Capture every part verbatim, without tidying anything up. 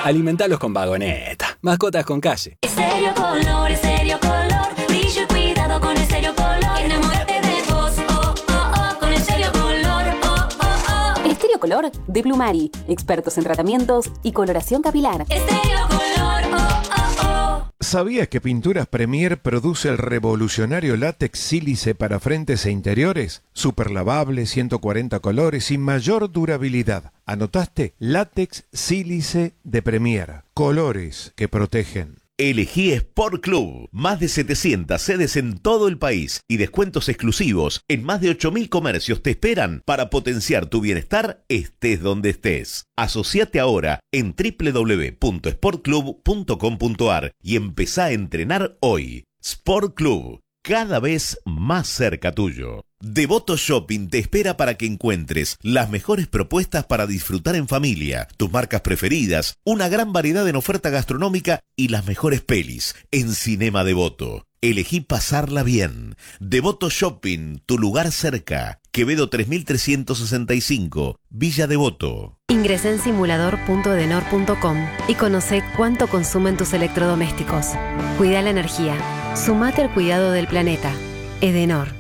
alimentalos con Vagoneta. Mascotas con calle. Estéreo Color, Estéreo Color, brillo y cuidado con Estéreo Color. Enamórate de vos, oh, oh, oh, con Estéreo Color, oh, oh, oh. Estéreo Color de Plumari, expertos en tratamientos y coloración capilar. Estéreo Color, oh, oh, oh. ¿Sabías que Pinturas Premier produce el revolucionario látex sílice para frentes e interiores? Super lavable, ciento cuarenta colores y mayor durabilidad. ¿Anotaste? Látex sílice de Premier. Colores que protegen. Elegí Sport Club. Más de setecientas sedes en todo el país y descuentos exclusivos en más de ocho mil comercios te esperan para potenciar tu bienestar estés donde estés. Asociate ahora en doble u doble u doble u punto sport club punto com punto a r y empezá a entrenar hoy. Sport Club, cada vez más cerca tuyo. Devoto Shopping te espera para que encuentres las mejores propuestas para disfrutar en familia, tus marcas preferidas, una gran variedad en oferta gastronómica y las mejores pelis en Cinema Devoto. Elegí pasarla bien. Devoto Shopping, tu lugar cerca. Quevedo tres mil trescientos sesenta y cinco, Villa Devoto. Ingresá en simulador punto edenor punto com y conoce cuánto consumen tus electrodomésticos. Cuida la energía. Sumate al cuidado del planeta. Edenor.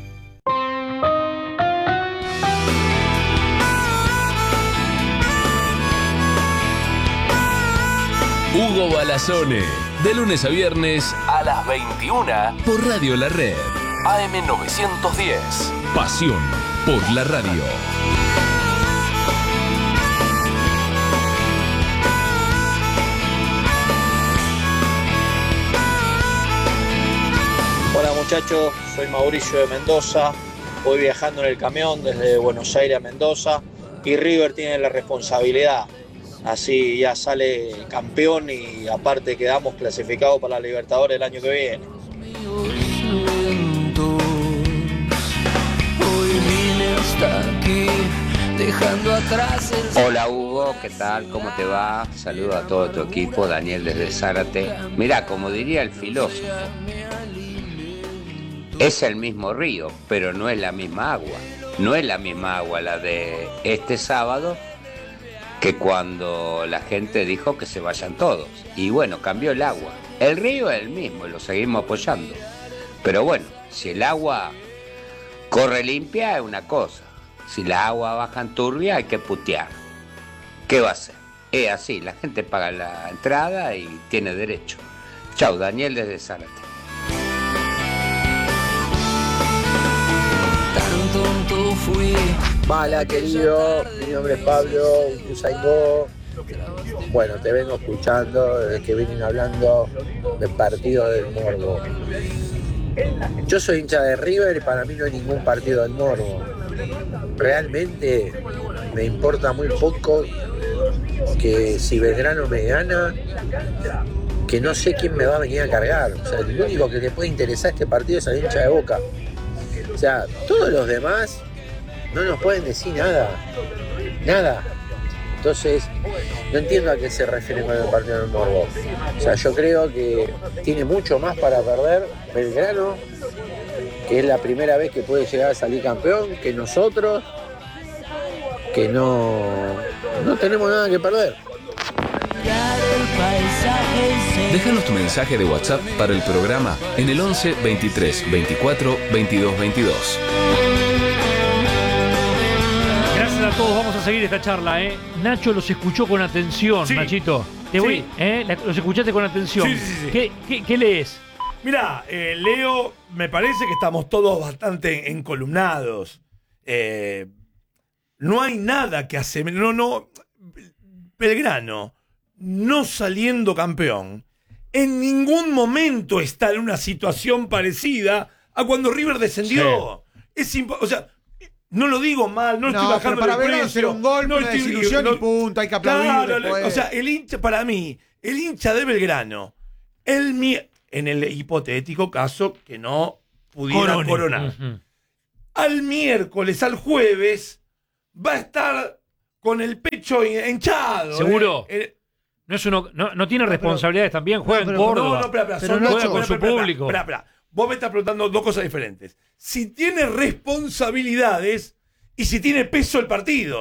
Hugo Balazone, de lunes a viernes a las veintiuna por Radio La Red. A M novecientos diez. Pasión por la radio. Hola muchachos, soy Mauricio de Mendoza. Voy viajando en el camión desde Buenos Aires a Mendoza y River tiene la responsabilidad. Así ya sale campeón y aparte quedamos clasificados para la Libertadores el año que viene. Hola Hugo, ¿qué tal? ¿Cómo te va? Saludo a todo tu equipo, Daniel desde Zárate. Mirá, como diría el filósofo, es el mismo río, pero no es la misma agua. No es la misma agua la de este sábado que cuando la gente dijo que se vayan todos. Y bueno, cambió el agua. El río es el mismo y lo seguimos apoyando. Pero bueno, si el agua corre limpia es una cosa. Si la agua baja en turbia hay que putear. ¿Qué va a hacer? Es así, la gente paga la entrada y tiene derecho. Chau, Daniel desde Zárate. Tan tonto fui. Mala, querido, mi nombre es Pablo Usaingó. Bueno, te vengo escuchando desde que vienen hablando del partido del Morbo. Yo soy hincha de River y para mí no hay ningún partido del Morbo. Realmente me importa muy poco que si Belgrano me gana, que no sé quién me va a venir a cargar. O sea, el único que te puede interesar este partido es el hincha de Boca. O sea, todos los demás no nos pueden decir nada, nada. Entonces, no entiendo a qué se refiere con el partido del Morbo. O sea, yo creo que tiene mucho más para perder Belgrano, que es la primera vez que puede llegar a salir campeón, que nosotros, que no, no tenemos nada que perder. Déjanos tu mensaje de WhatsApp para el programa en el once, veintitrés, veinticuatro, veintidós, veintidós. A todos, vamos a seguir esta charla, ¿eh? Nacho los escuchó con atención, sí. Nachito. Te voy, sí. ¿eh? Los escuchaste con atención. Sí, sí, sí. ¿Qué, qué, qué lees? Mirá, eh, leo, me parece que estamos todos bastante encolumnados. Eh, no hay nada que hacer. No, no. Belgrano, no saliendo campeón, en ningún momento está en una situación parecida a cuando River descendió. Sí. Es impo- o sea. No lo digo mal, no, no estoy bajando para el ver precio. Hacer un gol, no una estoy, desilusión no, y punto, hay que aplaudir claro, después. O sea, el hincha, para mí, el hincha de Belgrano, el mi, en el hipotético caso que no pudiera Corone. coronar, uh-huh. al miércoles, al jueves, va a estar con el pecho hinchado. ¿Seguro? Eh, eh, no, es uno, no, no tiene responsabilidades pero, también, juega no, en pero, Córdoba. No, no, espera, espera, pero son, Nacho, juega con espera, su espera, público. Espera, espera. Vos me estás preguntando dos cosas diferentes. Si tiene responsabilidades y si tiene peso el partido.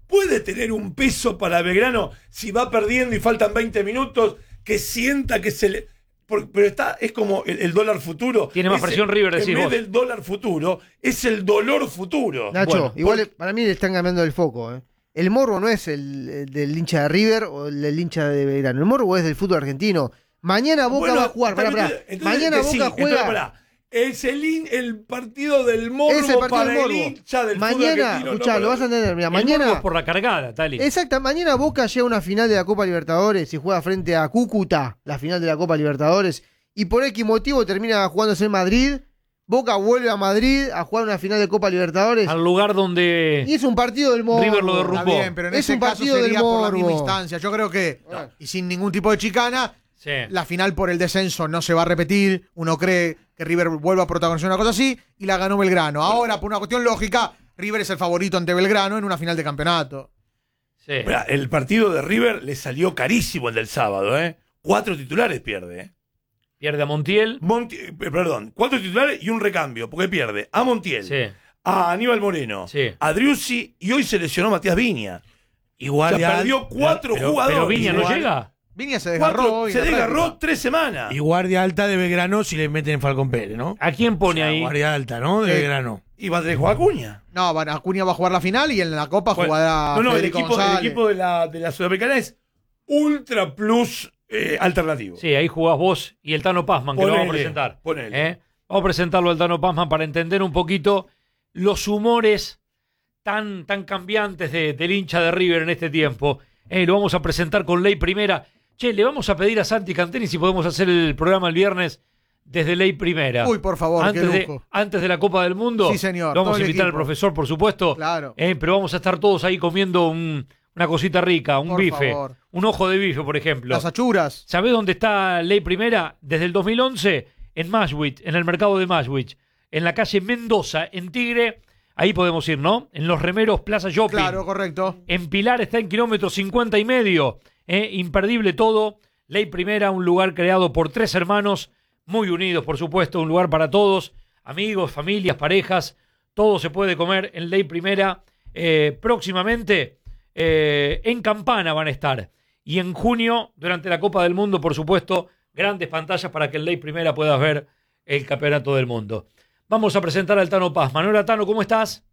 puede tener un peso para Belgrano si va perdiendo y faltan veinte minutos, que sienta que se le... Por, pero está, es como el, el dólar futuro. Tiene más es presión el, River, decís en vez vos. del dólar futuro, es el dolor futuro. Nacho, Bueno, igual por... para mí le están cambiando el foco. ¿eh? El morbo no es el, el del hincha de River o el del hincha de Belgrano. El morbo es del fútbol argentino. Mañana Boca bueno, va a jugar. Pará, pará. Entonces, Mañana sí, Boca entonces, juega. pará. Es el, in, el partido del morbo Es el partido para del morbo. el hincha del mañana, fútbol argentino. Escuchá, no lo vas a entender. Mira, El mañana. morbo es por la cargada, Tali. Exacto, mañana Boca llega a una final de la Copa Libertadores y juega frente a Cúcuta, la final de la Copa Libertadores. Y por X motivo termina jugándose en Madrid. Boca vuelve a Madrid a jugar una final de Copa Libertadores. Al lugar donde Y es un partido del morbo. River lo derrumbó. Está bien, pero en Es ese un caso partido del sería por la misma morbo. instancia. Yo creo que, No. y sin ningún tipo de chicana, Sí. la final por el descenso no se va a repetir. Uno cree que River vuelva a protagonizar una cosa así y la ganó Belgrano. Ahora, por una cuestión lógica, River es el favorito ante Belgrano en una final de campeonato. Sí. Mirá, el partido de River le salió carísimo el del sábado, ¿eh? Cuatro titulares pierde, ¿eh? Pierde a Montiel. Monti- eh, perdón, cuatro titulares y un recambio, porque pierde a Montiel, Sí. a Aníbal Moreno, Sí. a Driussi y hoy se lesionó Matías Viña. Igual O sea, de al- perdió cuatro pero- jugadores. Pero Viña no igual- llega. Viña se desgarró Cuatro- hoy. se en la desgarró práctica. tres semanas. Y guardia alta de Belgrano si le meten Falcón Pérez, ¿no? ¿A quién pone O sea, ahí? Guardia alta, ¿no? De Sí. Belgrano. Y va a tener que jugar Acuña. No, van- Acuña va a jugar la final y en la Copa Bueno, jugará no, no, el Federico equipo, el González. equipo de la, de la Sudamericana es Ultra Plus eh, alternativo. Sí, ahí jugás vos y el Tano Pazman, que lo vamos a Ponele, presentar. ponele. ¿Eh? Vamos a presentarlo al Tano Pazman para entender un poquito los humores tan, tan cambiantes de, del hincha de River en este tiempo. Eh, lo vamos a presentar con Ley Primera. Che, le vamos a pedir a Santi Canteni si podemos hacer el programa el viernes desde Ley Primera. Uy, por favor, antes qué de, lujo. antes de la Copa del Mundo. Sí, señor, Lo vamos todo a el invitar al equipo. profesor, por supuesto. Claro. Eh, pero vamos a estar todos ahí comiendo un- una cosita rica, un Por bife. favor. Un ojo de bife, por ejemplo. Las achuras. ¿Sabés dónde está Ley Primera? Desde el dos mil once, en Mashwich, en el mercado de Mashwich. En la calle Mendoza, en Tigre. Ahí podemos ir, ¿no? En Los Remeros, Plaza Shopping. Claro, correcto. En Pilar está en kilómetro cincuenta y medio. ¿eh? Imperdible todo. Ley Primera, un lugar creado por tres hermanos, muy unidos, por supuesto. Un lugar para todos. Amigos, familias, parejas. Todo se puede comer en Ley Primera. Eh, próximamente, eh, en Campana van a estar. Y en junio, durante la Copa del Mundo, por supuesto, grandes pantallas para que en Ley Primera puedas ver el Campeonato del Mundo. Vamos a presentar al Tano Pazman. Hola, Tano, ¿cómo estás?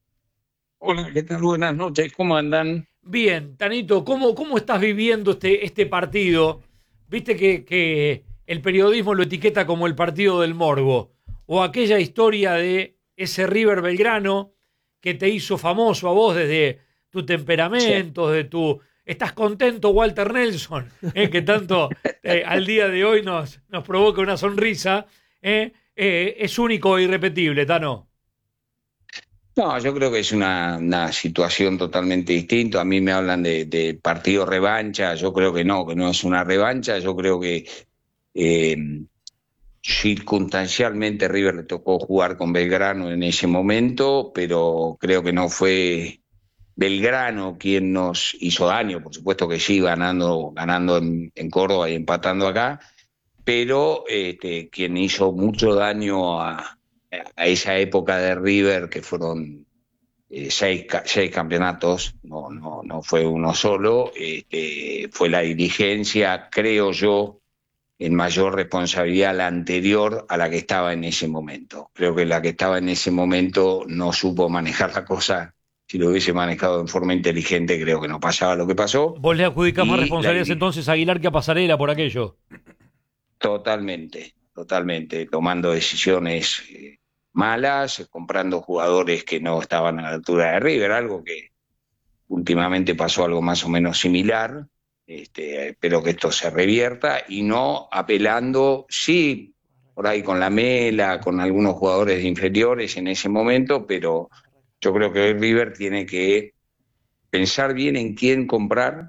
Hola, ¿qué tal? Buenas noches, ¿cómo andan? Bien, Tanito, ¿cómo, cómo estás viviendo este, este partido? Viste que, que el periodismo lo etiqueta como el partido del morbo, o aquella historia de ese River Belgrano que te hizo famoso a vos desde tu temperamento, de tu... ¿Estás contento, Walter Nelson? ¿eh? Que tanto eh, al día de hoy nos, nos provoca una sonrisa. ¿eh? Eh, es único e irrepetible, Tano. No, yo creo que es una, una situación totalmente distinta. A mí me hablan de, de partido revancha, yo creo que no, que no es una revancha. Yo creo que eh, circunstancialmente River le tocó jugar con Belgrano en ese momento, pero creo que no fue Belgrano quien nos hizo daño. Por supuesto que sí, ganando, ganando en, en Córdoba y empatando acá, pero este, quien hizo mucho daño a, a esa época de River, que fueron eh, seis, seis campeonatos, no, no, no fue uno solo, este, fue la dirigencia, creo yo, en mayor responsabilidad la anterior a la que estaba en ese momento. Creo que la que estaba en ese momento no supo manejar la cosa. Si lo hubiese manejado en forma inteligente, creo que no pasaba lo que pasó. Vos le adjudicás más Y responsabilidades la- entonces a Aguilar que a Pasarela por aquello. Totalmente, totalmente, tomando decisiones eh, malas, comprando jugadores que no estaban a la altura de River, algo que últimamente pasó algo más o menos similar. Este, espero que esto se revierta y no apelando, sí, por ahí con la Mela, con algunos jugadores inferiores en ese momento, pero yo creo que hoy River tiene que pensar bien en quién comprar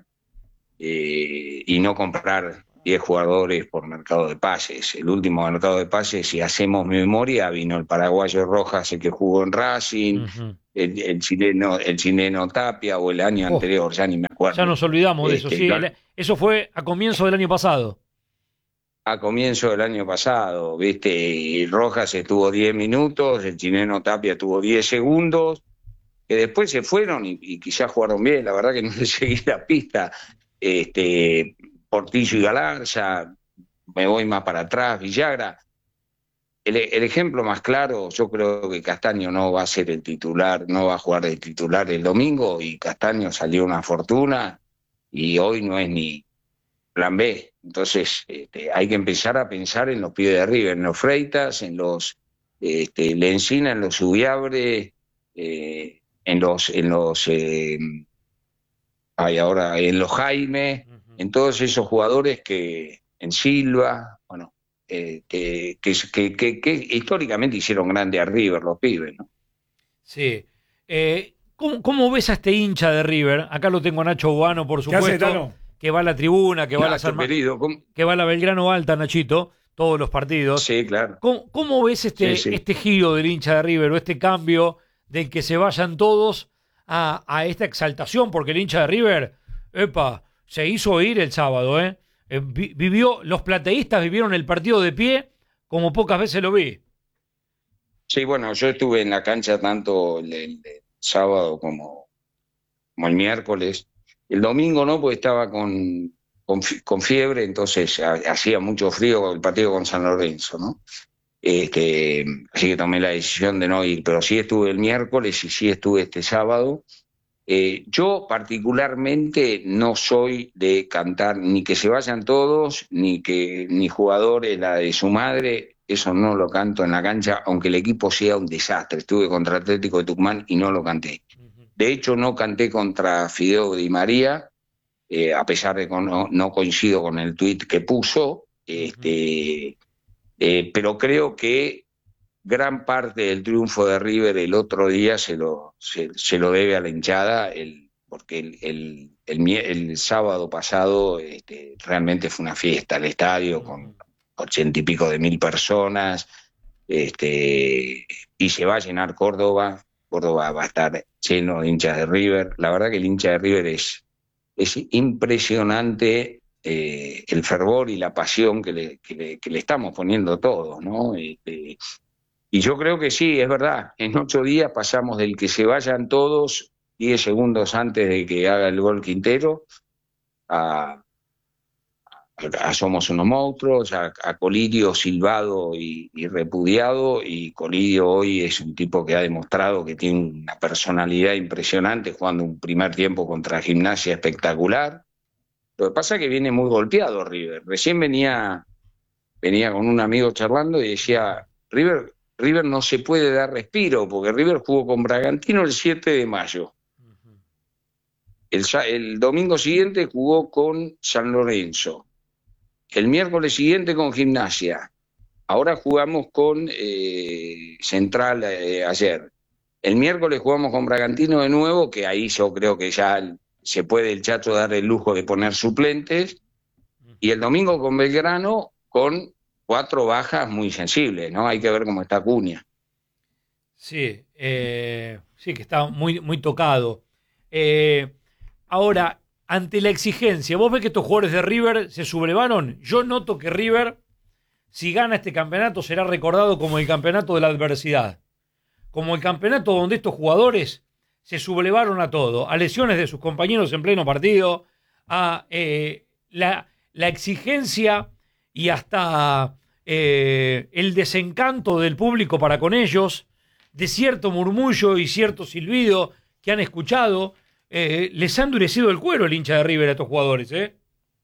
eh, y no comprar diez jugadores por mercado de pases. El último mercado de pases, si hacemos memoria, vino el paraguayo Rojas, el que jugó en Racing, Ujú. el, el chileno el chileno Tapia, o el año Oh. anterior, ya ni me acuerdo. Ya nos olvidamos de eso, Este, sí. claro. el- Eso fue a comienzo del año pasado. A comienzo del año pasado, ¿viste? Y Rojas estuvo diez minutos, el chileno Tapia tuvo diez segundos, que después se fueron y, y quizás jugaron bien, la verdad que no le seguí la pista. Este, Portillo y Galarza, me voy más para atrás, Villagra. El, el ejemplo más claro, yo creo que Castaño no va a ser el titular, no va a jugar de titular el domingo, y Castaño salió una fortuna y hoy no es ni plan B. Entonces este, hay que empezar a pensar en los pibes de arriba, en los Freitas, en los este, Lencina, en los Subiabre, eh, en los, en los eh, hay ahora en los Jaime, uh-huh. en todos esos jugadores que, en Silva, bueno, eh, que, que, que, que, que históricamente hicieron grande a River, los pibes, ¿no? Sí. Eh, ¿cómo, ¿Cómo ves a este hincha de River? Acá lo tengo a Nacho Bubano, por supuesto, que va a la tribuna, que va Nacho, a la San... querido, que va a la Belgrano Alta, Nachito, todos los partidos. Sí, claro. ¿Cómo, cómo ves este, sí, sí. este giro del hincha de River, o este cambio del que se vayan todos a, a esta exaltación? Porque el hincha de River, epa, se hizo oír el sábado, ¿eh? eh vi, vivió, los plateístas vivieron el partido de pie como pocas veces lo vi. Sí, bueno, yo estuve en la cancha tanto el, el, el sábado como, como el miércoles. El domingo no, porque estaba con, con, con fiebre, entonces hacía mucho frío el partido con San Lorenzo, ¿no? Este, así que tomé la decisión de no ir, pero sí estuve el miércoles y sí estuve este sábado. Eh, yo particularmente no soy de cantar ni que se vayan todos, ni que ni jugadores la de su madre, eso no lo canto en la cancha, aunque el equipo sea un desastre. Estuve contra Atlético de Tucumán y no lo canté. De hecho, no canté contra Fideo Di María, eh, a pesar de que no, no coincido con el tuit que puso, este, eh, pero creo que gran parte del triunfo de River el otro día se lo, se, se lo debe a la hinchada, el, porque el, el, el, el sábado pasado este, realmente fue una fiesta, el estadio con ochenta y pico de mil personas, este, y se va a llenar Córdoba. Córdoba va a estar lleno de hinchas de River. La verdad que el hincha de River es, es impresionante eh, el fervor y la pasión que le, que le, que le estamos poniendo todos, ¿no? Este, y yo creo que sí, es verdad. En ocho días pasamos del que se vayan todos diez segundos antes de que haga el gol Quintero a... A Somos unos monstruos, a, a Colidio silbado y, y repudiado, y Colidio hoy es un tipo que ha demostrado que tiene una personalidad impresionante, jugando un primer tiempo contra Gimnasia espectacular. Lo que pasa es que viene muy golpeado River. Recién venía, venía con un amigo charlando y decía, River, River no se puede dar respiro, porque River jugó con Bragantino el siete de mayo. El, el domingo siguiente jugó con San Lorenzo. El miércoles siguiente con Gimnasia. Ahora jugamos con eh, Central eh, ayer. El miércoles jugamos con Bragantino de nuevo, que ahí yo creo que ya se puede el Chacho dar el lujo de poner suplentes. Y el domingo con Belgrano, con cuatro bajas muy sensibles, ¿no? Hay que ver cómo está Acuña. Sí, eh, sí, que está muy, muy tocado. Eh, ahora... Ante la exigencia, ¿vos ves que estos jugadores de River se sublevaron? Yo noto que River, si gana este campeonato, será recordado como el campeonato de la adversidad. Como el campeonato donde estos jugadores se sublevaron a todo, a lesiones de sus compañeros en pleno partido, a eh, la, la exigencia y hasta eh, el desencanto del público para con ellos, de cierto murmullo y cierto silbido que han escuchado. Eh, les ha endurecido el cuero el hincha de River a estos jugadores, ¿eh?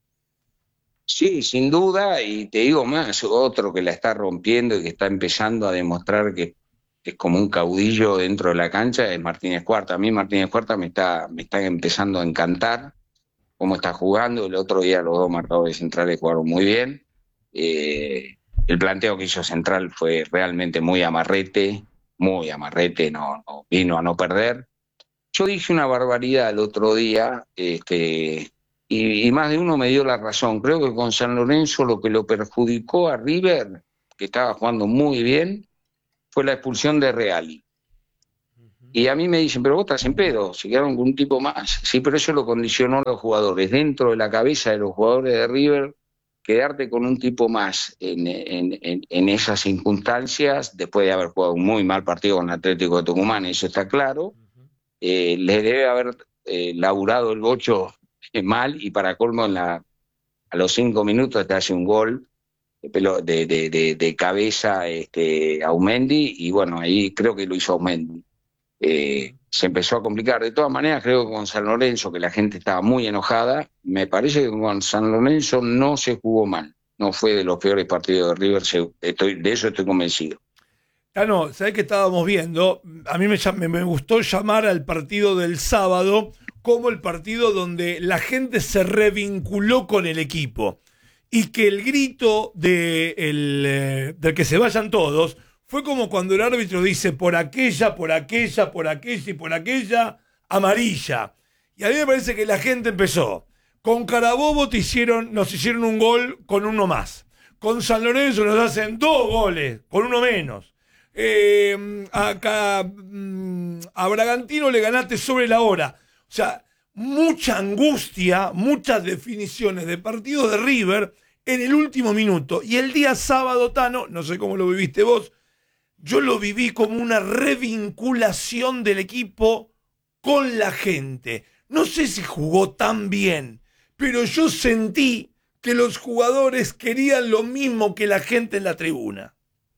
Sí, sin duda, y te digo más, otro que la está rompiendo y que está empezando a demostrar que es como un caudillo dentro de la cancha es Martínez Cuarta. A mí Martínez Cuarta me está, me está empezando a encantar cómo está jugando. El otro día los dos marcadores centrales jugaron muy bien. Eh, el planteo que hizo Central fue realmente muy amarrete, muy amarrete, no, no vino a no perder. Yo dije una barbaridad el otro día, este, y, y más de uno me dio la razón. Creo que con San Lorenzo lo que lo perjudicó a River, que estaba jugando muy bien, fue la expulsión de Reali. Y a mí me dicen, pero vos estás en pedo, se quedaron con un tipo más. Sí, pero eso lo condicionó a los jugadores. Dentro de la cabeza de los jugadores de River, quedarte con un tipo más en, en, en, en esas circunstancias, después de haber jugado un muy mal partido con Atlético de Tucumán, eso está claro. eh, le debe haber eh, laburado el bocho eh, mal, y para colmo en la, a los cinco minutos te hace un gol de, de, de, de cabeza este, a Aumendi, y bueno, ahí creo que lo hizo Aumendi. Eh, se empezó a complicar. De todas maneras, creo que con San Lorenzo, que la gente estaba muy enojada, me parece que con San Lorenzo no se jugó mal. No fue de los peores partidos de River, estoy, de eso estoy convencido. Tano, ¿sabés qué estábamos viendo? A mí me, me, me gustó llamar al partido del sábado como el partido donde la gente se revinculó con el equipo. Y que el grito de, el, eh, de que se vayan todos fue como cuando el árbitro dice por aquella, por aquella, por aquella y por aquella, amarilla. Y a mí me parece que la gente empezó. Con Carabobo te hicieron, nos hicieron un gol con uno más. Con San Lorenzo nos hacen dos goles con uno menos. Eh, acá, a Bragantino le ganaste sobre la hora. O sea, mucha angustia, muchas definiciones de partidos de River en el último minuto. Y el día sábado, Tano, no sé cómo lo viviste vos, yo lo viví como una revinculación del equipo con la gente. No sé si jugó tan bien, pero yo sentí que los jugadores querían lo mismo que la gente en la tribuna.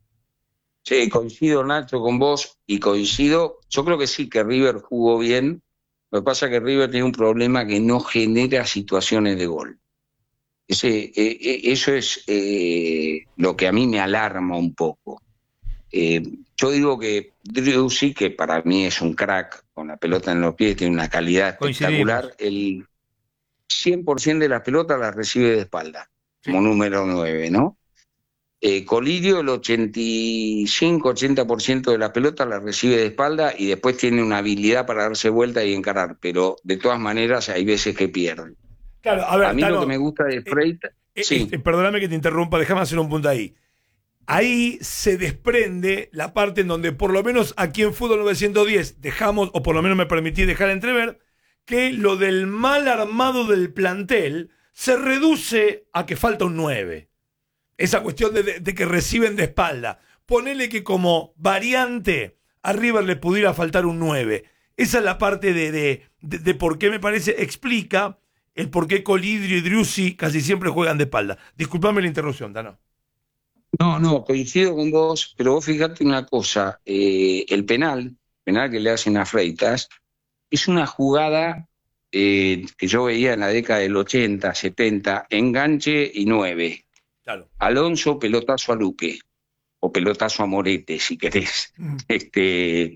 Sí, coincido, Nacho, con vos, y coincido, yo creo que sí, que River jugó bien. Lo que pasa es que River tiene un problema que no genera situaciones de gol. Ese, eh, eso es eh, lo que a mí me alarma un poco. Eh, yo digo que Driussi, que para mí es un crack, con la pelota en los pies, tiene una calidad espectacular, el cien por ciento de las pelotas las recibe de espalda, sí, como número nueve, ¿no? Eh, Colidio, el ochenta y cinco ochenta por ciento de la pelota la recibe de espalda y después tiene una habilidad para darse vuelta y encarar, pero de todas maneras hay veces que pierden. Claro, a ver, a mí Tano, lo que me gusta de Freitas... Eh, sí. eh, perdóname que te interrumpa, déjame hacer un punto ahí. Ahí se desprende la parte en donde por lo menos aquí en Fútbol novecientos diez dejamos, o por lo menos me permití dejar entrever, que lo del mal armado del plantel se reduce a que falta un nueve. Esa cuestión de, de, de que reciben de espalda. Ponele que como variante a River le pudiera faltar un nueve. Esa es la parte de, de, de, de por qué me parece, explica el por qué Colidio y Driussi casi siempre juegan de espalda. Disculpame la interrupción, Tano. No, no, coincido con vos, pero vos fíjate una cosa, eh, el penal, penal que le hacen a Freitas, es una jugada eh, que yo veía en la década del ochenta, setenta, enganche y nueve. Claro. Alonso, pelotazo a Luque, o pelotazo a Morete, si querés. Mm. Este,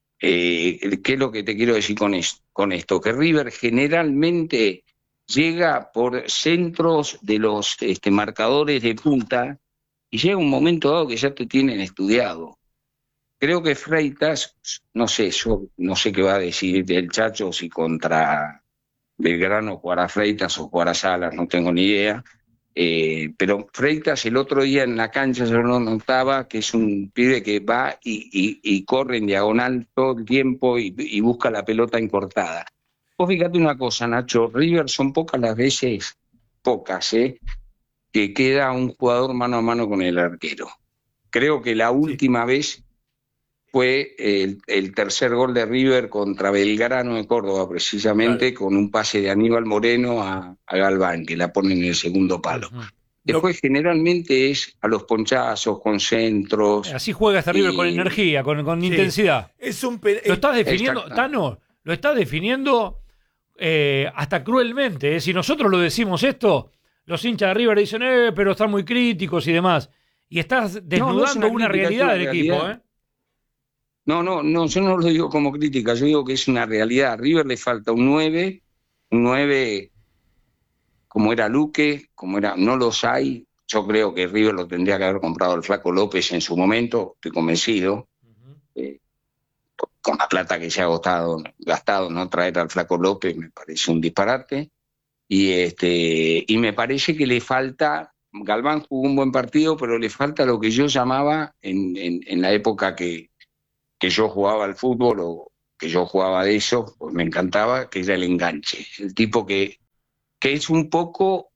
eh, ¿qué es lo que te quiero decir con esto? Con esto? Que River generalmente llega por centros de los este, marcadores de punta, y llega un momento dado que ya te tienen estudiado. Creo que Freitas, no sé, yo no sé qué va a decir del Chacho, si contra Belgrano jugará Freitas o jugará Salas, no tengo ni idea. Eh, pero Freitas el otro día en la cancha yo no notaba que es un pibe que va y, y, y corre en diagonal todo el tiempo y, y busca la pelota encortada. Vos fíjate una cosa, Nacho, River son pocas las veces, pocas, ¿eh? que queda un jugador mano a mano con el arquero. Creo que la última sí. vez fue el, el tercer gol de River contra Belgrano de Córdoba, precisamente, claro, con un pase de Aníbal Moreno a, a Galván, que la ponen en el segundo palo. Uh-huh. Después, no. generalmente es a los ponchazos, con centros. Así juega este River, y... con energía, con, con sí. intensidad. Es un pe... Lo estás definiendo, Tano, lo estás definiendo eh, hasta cruelmente. ¿eh? Si nosotros lo decimos esto, los hinchas de River dicen, eh, pero están muy críticos y demás. Y estás desnudando no, no es una, una crítica, realidad del realidad. equipo, ¿eh? No, no, no, yo no lo digo como crítica, yo digo que es una realidad. A River le falta un nueve, un nueve como era Luque, como era, no los hay. Yo creo que River lo tendría que haber comprado el Flaco López en su momento, estoy convencido. Uh-huh. Eh, con la plata que se ha gastado, gastado, no traer al Flaco López me parece un disparate. Y este y me parece que le falta, Galván jugó un buen partido, pero le falta lo que yo llamaba en, en, en la época que, que yo jugaba al fútbol, o que yo jugaba de eso, pues me encantaba, que era el enganche. El tipo que, que es un poco,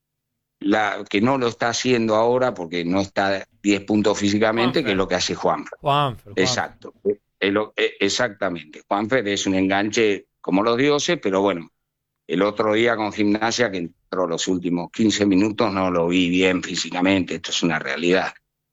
la que no lo está haciendo ahora porque no está diez puntos físicamente, Juanfer. Que es lo que hace Juanfer. Juanfer, Juanfer. Exacto. El, eh, exactamente. Juanfer es un enganche como los dioses, pero bueno, el otro día con Gimnasia, que entró los últimos quince minutos, no lo vi bien físicamente, esto es una realidad.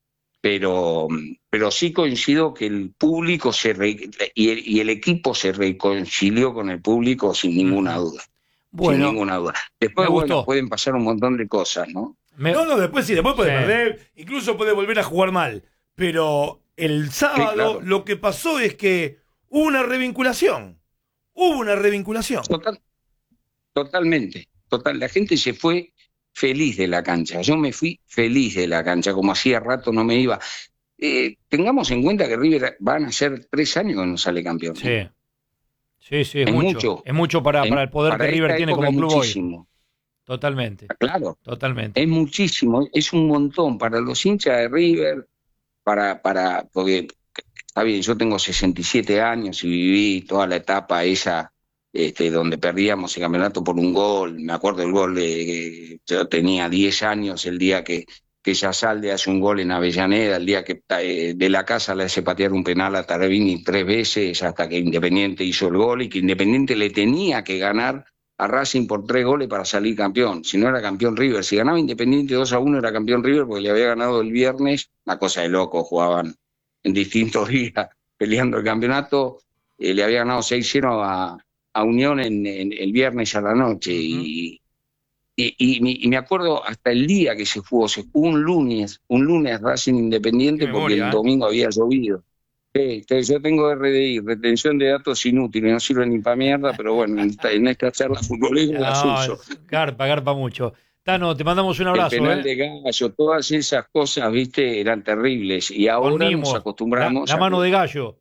Pero, pero sí coincido que el público se re, y, el, y el equipo se reconcilió con el público sin ninguna duda. Bueno, sin ninguna duda. Después, bueno, pueden pasar un montón de cosas, ¿no? Me... No, no, después sí, después puede Sí. perder, incluso puede volver a jugar mal. Pero el sábado Sí, claro. lo que pasó es que hubo una revinculación. Hubo una revinculación. Total, totalmente. Total, la gente se fue feliz de la cancha. Yo me fui feliz de la cancha, como hacía rato no me iba. Eh, tengamos en cuenta que River van a ser tres años que no sale campeón. Sí, sí, sí, es, Es mucho. mucho. Es mucho para, En- para el poder para que River esta tiene época como es club muchísimo. hoy. Totalmente. Claro. Totalmente. Es muchísimo, es un montón para los hinchas de River, para, para, porque está bien, yo tengo sesenta y siete años y viví toda la etapa esa este, donde perdíamos el campeonato por un gol. Me acuerdo del gol de que yo tenía diez años el día que, que Yasalde hace un gol en Avellaneda, el día que eh, de la casa le hace patear un penal a Tarabini tres veces hasta que Independiente hizo el gol y que Independiente le tenía que ganar a Racing por tres goles para salir campeón. Si no era campeón River, si ganaba Independiente dos a uno era campeón River porque le había ganado el viernes, una cosa de loco, jugaban en distintos días peleando el campeonato, eh, le había ganado seis cero a, a Unión en, en el viernes a la noche. Uh-huh. y, y, y, y me acuerdo hasta el día que se jugó, se jugó un lunes, un lunes Racing Independiente porque memoria, el domingo había llovido. Sí, yo tengo R D I, retención de datos inútiles, no sirve ni para mierda, pero bueno, en esta, en esta charla futbolera las no, uso. Garpa, garpa mucho. Tano, te mandamos un abrazo. El penal ¿eh? de Gallo, todas esas cosas, viste, eran terribles. Y ahora Nimo, nos acostumbramos la, la mano a... de Gallo.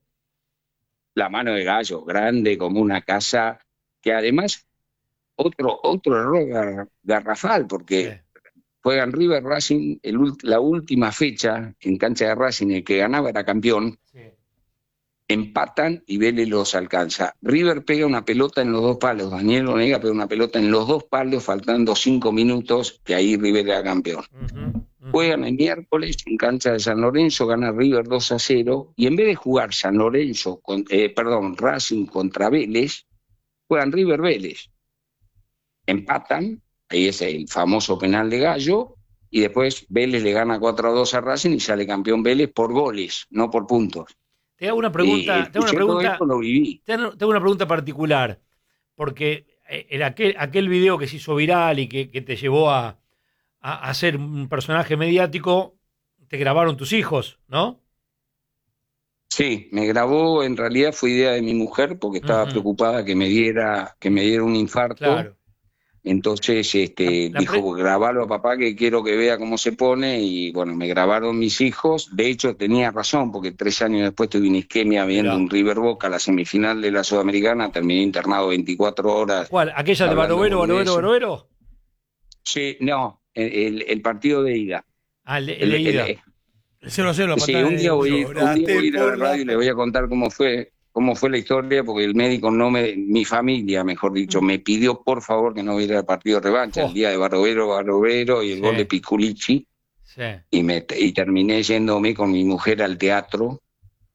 La mano de Gallo, grande como una casa, que además, otro, otro error garrafal, porque sí. juegan River Racing, el, la última fecha en cancha de Racing, el que ganaba era campeón. Sí. Empatan y Vélez los alcanza. River pega una pelota en los dos palos, Daniel Onega pega una pelota en los dos palos, faltando cinco minutos, que ahí River era campeón. Uh-huh, uh-huh. Juegan el miércoles en cancha de San Lorenzo, gana River dos a cero, y en vez de jugar San Lorenzo, con, eh, perdón, Racing contra Vélez, juegan River Vélez. Empatan, ahí es el famoso penal de Gallo, y después Vélez le gana cuatro a dos a Racing y sale campeón Vélez por goles, no por puntos. Te hago una pregunta, eh, te hago una pregunta, lo viví. Te hago una pregunta particular, porque en aquel, aquel video que se hizo viral y que, que te llevó a, a, a ser un personaje mediático, te grabaron tus hijos, ¿no? Sí, me grabó, en realidad fue idea de mi mujer, porque estaba uh-huh. preocupada que me diera, que me diera un infarto. Claro. Entonces este, la, la dijo, pre... grabalo a papá que quiero que vea cómo se pone, y bueno, me grabaron mis hijos. De hecho tenía razón, porque tres años después tuve una isquemia viendo Mirá. un River Boca, la semifinal de la Sudamericana, terminé internado veinticuatro horas. ¿Cuál? ¿Aquella de Barovero, Barovero, Barovero? Sí, no, el, el partido de ida. Ah, el de, el de ida. El cero a cero, sí, un día voy, un día voy a ir a la radio y le voy a contar cómo fue cómo fue la historia, porque el médico no me, mi familia, mejor dicho, me pidió por favor que no hubiera el partido de revancha, oh. el día de Barovero, Barovero y el sí. gol de Piculici, sí. y, me, y terminé yéndome con mi mujer al teatro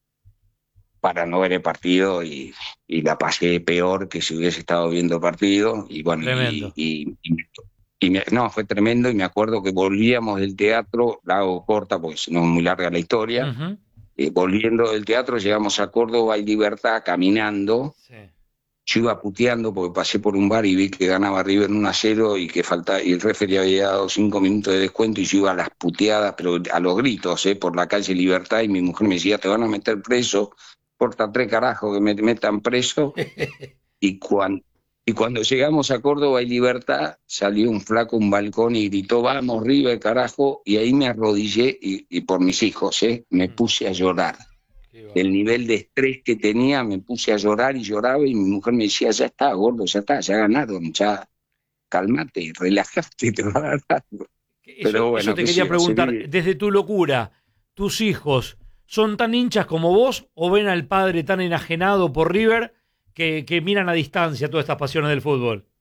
para no ver el partido, y, y la pasé peor que si hubiese estado viendo el partido, y bueno, Tremendo. y, y, y, y me, no, fue tremendo, y me acuerdo que volvíamos del teatro, la hago corta porque si no es muy larga la historia, uh-huh. Eh, volviendo del teatro, llegamos a Córdoba y Libertad caminando. Sí. Yo iba puteando porque pasé por un bar y vi que ganaba River uno a cero y que faltaba, y el referee había dado cinco minutos de descuento, y yo iba a las puteadas, pero a los gritos, eh, por la calle Libertad, y mi mujer me decía, te van a meter preso, porta tres carajos que me metan preso. y, cuando, y cuando llegamos a Córdoba y Libertad, salió un flaco un balcón y gritó, vamos River, carajo, y ahí me arrodillé, y, y por mis hijos, eh, me puse a llorar. El nivel de estrés que tenía, me puse a llorar y lloraba, y mi mujer me decía, ya está, gordo, ya está, ya ganaron, ya calmate, relajate, te va a dar algo. Eso, Pero bueno, eso te quería preguntar, seguir. Desde tu locura, ¿tus hijos son tan hinchas como vos o ven al padre tan enajenado por River que, que miran a distancia todas estas pasiones del fútbol?